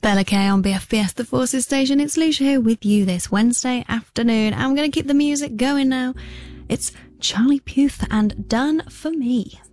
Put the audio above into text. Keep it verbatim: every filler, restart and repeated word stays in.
Bella Kay on B F B S The Forces Station. It's Lucia here with you this Wednesday afternoon. I'm going to keep the music going now. It's Charlie Puth and Done For Me.